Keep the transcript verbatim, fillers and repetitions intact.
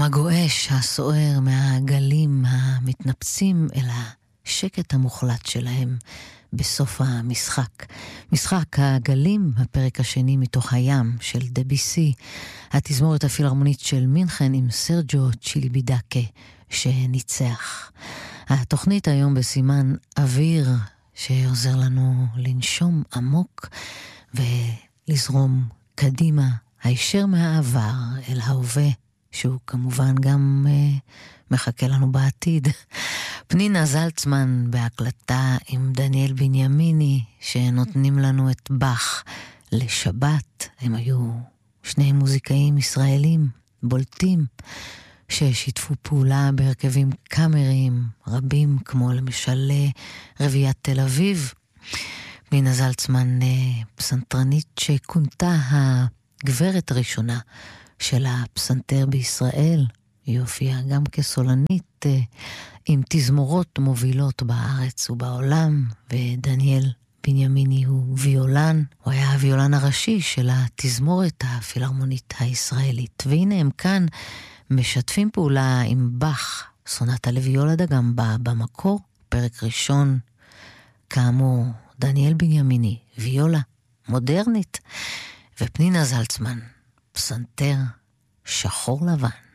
היום הגועש, הסוער מהגלים המתנפצים אל השקט המוחלט שלהם בסוף המשחק. משחק הגלים, הפרק השני מתוך הים של דביסי, התזמורת הפילהרמונית של מינכן עם סרג'ו צ'יליבידקה שניצח. התוכנית היום בסימן אוויר שעוזר לנו לנשום עמוק ולזרום קדימה, הישר מהעבר אל ההווה, שהוא כמובן גם אה, מחכה לנו בעתיד. פנינה זלצמן בהקלטה עם דניאל בנימיני שנותנים לנו את באך לשבת. הם היו שני מוזיקאים ישראלים בולטים ששיתפו פעולה בהרכבים קאמריים רבים, כמו למשל רביעיית תל אביב. פנינה זלצמן פסנתרנית שכונתה הגברת הראשונה של הפסנתר בישראל. היא הופיעה גם כסולנית עם תזמורות מובילות בארץ ובעולם, ודניאל בנימיני הוא ויולן, הוא היה הוויולן הראשי של התזמורת הפילהרמונית הישראלית. והנה הם כאן משתפים פעולה עם באך, סונטה לוויולה דה גמבה במקור, פרק ראשון, כאמור דניאל בנימיני, ויולה מודרנית, ופנינה זלצמן, פסנתר שחור לבן.